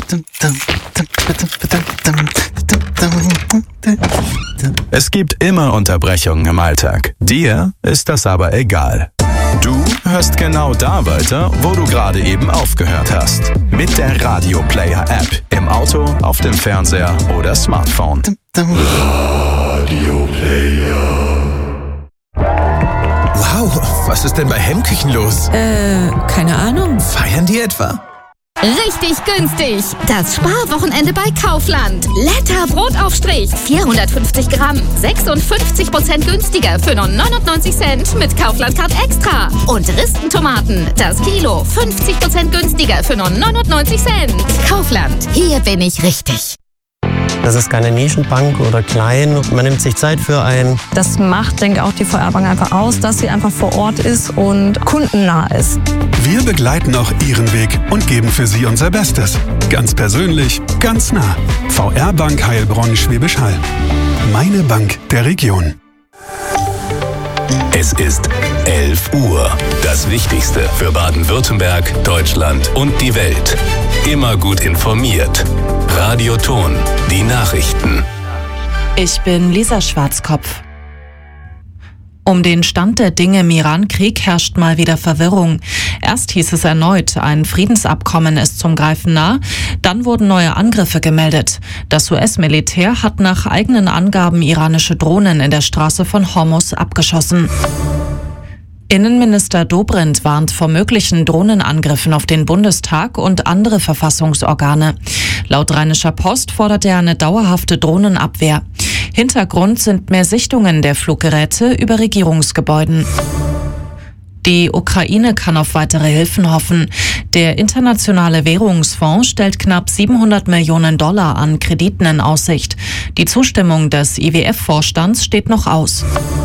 Es gibt immer Unterbrechungen im Alltag. Dir ist das aber egal. Du hörst genau da weiter, wo du gerade eben aufgehört hast. Mit der Radio Player App. Im Auto, auf dem Fernseher oder Smartphone. Radio Player. Wow, was ist denn bei Hemmküchen los? Keine Ahnung. Feiern die etwa? Richtig günstig. Das Sparwochenende bei Kaufland. Letter Brotaufstrich. 450 Gramm. 56% günstiger für nur 99 Cent mit Kaufland-Card Extra. Und Ristentomaten. Das Kilo. 50% günstiger für nur 99 Cent. Kaufland. Hier bin ich richtig. Das ist keine Nischenbank oder klein. Man nimmt sich Zeit für einen. Das macht, denke ich, auch die VR-Bank einfach aus, dass sie einfach vor Ort ist und kundennah ist. Wir begleiten auch Ihren Weg und geben für Sie unser Bestes. Ganz persönlich, ganz nah. VR-Bank Heilbronn-Schwäbisch Hall. Meine Bank der Region. Es ist 11 Uhr. Das Wichtigste für Baden-Württemberg, Deutschland und die Welt. Immer gut informiert. Radio Ton, die Nachrichten. Ich bin Lisa Schwarzkopf. Um den Stand der Dinge im Iran-Krieg herrscht mal wieder Verwirrung. Erst hieß es erneut, ein Friedensabkommen ist zum Greifen nah. Dann wurden neue Angriffe gemeldet. Das US-Militär hat nach eigenen Angaben iranische Drohnen in der Straße von Hormuz abgeschossen. Innenminister Dobrindt warnt vor möglichen Drohnenangriffen auf den Bundestag und andere Verfassungsorgane. Laut Rheinischer Post fordert er eine dauerhafte Drohnenabwehr. Hintergrund sind mehr Sichtungen der Fluggeräte über Regierungsgebäuden. Die Ukraine kann auf weitere Hilfen hoffen. Der Internationale Währungsfonds stellt knapp 700 Millionen Dollar an Krediten in Aussicht. Die Zustimmung des IWF-Vorstands steht noch aus.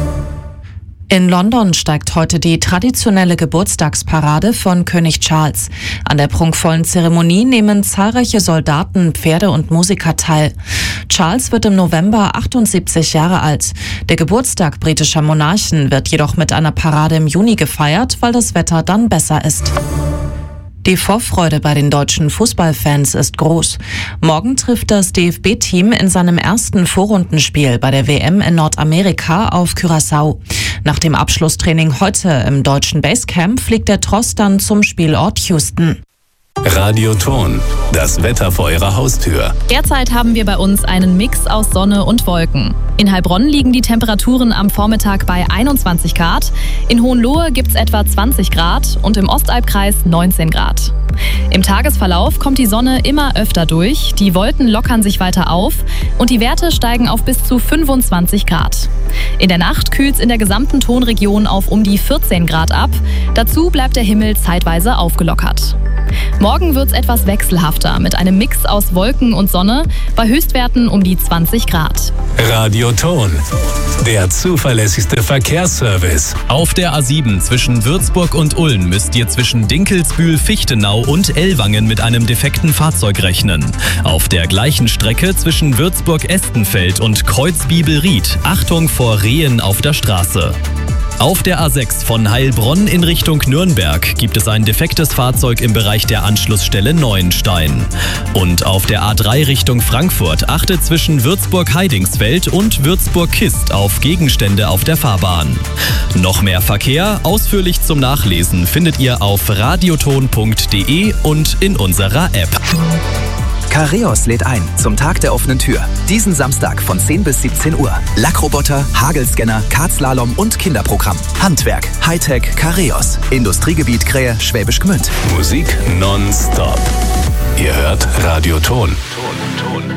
In London steigt heute die traditionelle Geburtstagsparade von König Charles. An der prunkvollen Zeremonie nehmen zahlreiche Soldaten, Pferde und Musiker teil. Charles wird im November 78 Jahre alt. Der Geburtstag britischer Monarchen wird jedoch mit einer Parade im Juni gefeiert, weil das Wetter dann besser ist. Die Vorfreude bei den deutschen Fußballfans ist groß. Morgen trifft das DFB-Team in seinem ersten Vorrundenspiel bei der WM in Nordamerika auf Curaçao. Nach dem Abschlusstraining heute im deutschen Basecamp fliegt der Tross dann zum Spielort Houston. Radio Ton, das Wetter vor Ihrer Haustür. Derzeit haben wir bei uns einen Mix aus Sonne und Wolken. In Heilbronn liegen die Temperaturen am Vormittag bei 21 Grad, in Hohenlohe gibt es etwa 20 Grad und im Ostalbkreis 19 Grad. Im Tagesverlauf kommt die Sonne immer öfter durch, die Wolken lockern sich weiter auf und die Werte steigen auf bis zu 25 Grad. In der Nacht kühlt es in der gesamten Tonregion auf um die 14 Grad ab, dazu bleibt der Himmel zeitweise aufgelockert. Morgen wird es etwas wechselhafter mit einem Mix aus Wolken und Sonne, bei Höchstwerten um die 20 Grad. Radio Ton, der zuverlässigste Verkehrsservice. Auf der A7 zwischen Würzburg und Ulm müsst ihr zwischen Dinkelsbühl, Fichtenau und Ellwangen mit einem defekten Fahrzeug rechnen. Auf der gleichen Strecke zwischen Würzburg-Estenfeld und Kreuzbibelried Achtung vor Rehen auf der Straße. Auf der A6 von Heilbronn in Richtung Nürnberg gibt es ein defektes Fahrzeug im Bereich der Anschlussstelle Neuenstein. Und auf der A3 Richtung Frankfurt achtet zwischen Würzburg-Heidingsfeld und Würzburg-Kist auf Gegenstände auf der Fahrbahn. Noch mehr Verkehr, ausführlich zum Nachlesen, findet ihr auf radioton.de und in unserer App. Careos lädt ein zum Tag der offenen Tür. Diesen Samstag von 10 bis 17 Uhr. Lackroboter, Hagelscanner, Kartslalom und Kinderprogramm. Handwerk, Hightech, Careos. Industriegebiet Krähe, Schwäbisch Gmünd. Musik nonstop. Ihr hört Radio Ton.